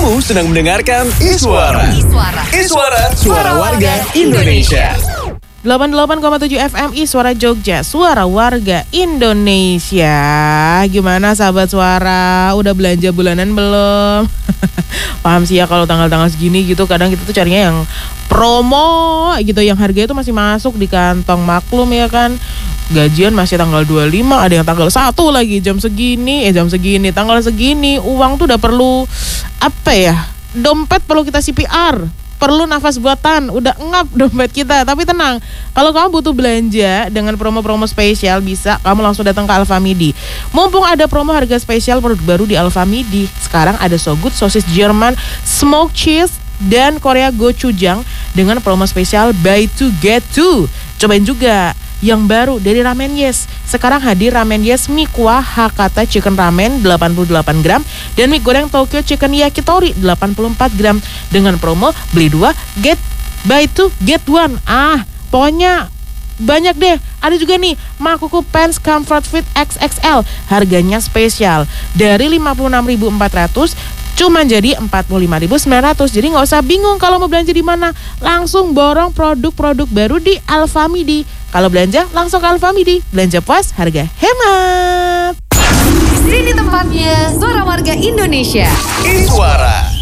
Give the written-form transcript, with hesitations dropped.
Kamu sedang mendengarkan Iswara. Iswara, suara warga Indonesia. 88,7 FM Suara Jogja, suara warga Indonesia. Gimana sahabat suara, udah belanja bulanan belum? Paham sih ya kalau tanggal-tanggal segini gitu, kadang kita tuh carinya yang promo gitu, yang harganya tuh masih masuk di kantong. Maklum ya kan, gajian masih tanggal 25, ada yang tanggal 1 lagi jam segini, tanggal segini. Uang tuh udah perlu dompet perlu kita CPR, perlu nafas buatan, udah ngap dompet kita. Tapi tenang, kalau kamu butuh belanja dengan promo-promo spesial, bisa kamu langsung datang ke Alfamidi. Mumpung ada promo harga spesial produk baru di Alfamidi. Sekarang ada So Good sosis Jerman, smoked cheese, dan Korea gochujang dengan promo spesial buy two get two. Cobain juga yang baru dari Ramen Yes. Sekarang hadir Ramen Yes mie kuah Hakata Chicken Ramen 88 gram dan mie goreng Tokyo Chicken Yakitori 84 gram dengan promo beli 2 buy 2 get 1. Pokoknya banyak deh. Ada juga nih Makuku Pants Comfort Fit XXL, harganya spesial dari 56.400 cuma jadi 45.900. Jadi nggak usah bingung kalau mau belanja di mana, langsung borong produk-produk baru di Alfamidi. Kalau belanja langsung ke Alfamidi, belanja puas, harga hemat. Di sini tempatnya suara warga Indonesia. Iswara.